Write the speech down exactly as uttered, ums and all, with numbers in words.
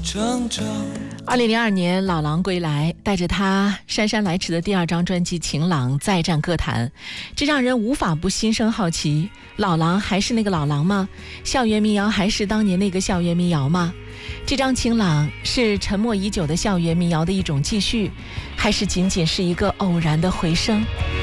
二零零二年老狼归来，带着他姗姗来迟的第二张专辑《晴朗》再战歌坛，这让人无法不心生好奇，老狼还是那个老狼吗？校园民谣还是当年那个校园民谣吗？这张《晴朗》是沉默已久的校园民谣的一种继续，还是仅仅是一个偶然的回声？